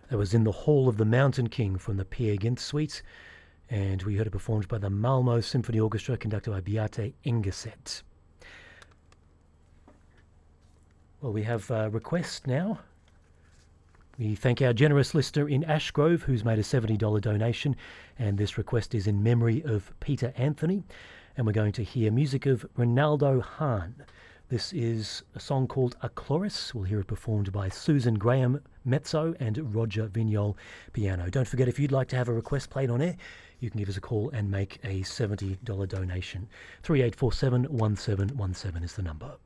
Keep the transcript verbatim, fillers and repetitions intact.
That was In the Hall of the Mountain King from the Peer Gynt Suite, and we heard it performed by the Malmo Symphony Orchestra, conducted by Beate Engeset. Well, we have a request now. We thank our generous listener in Ashgrove who's made a seventy dollars donation, and this request is in memory of Peter Anthony, and we're going to hear music of Ronaldo Hahn. This is a song called A Chloris. We'll hear it performed by Susan Graham mezzo and Roger Vignol piano. Don't forget, if you'd like to have a request played on air, you can give us a call and make a seventy dollars donation. three eight four seven, one seven one seven is the number.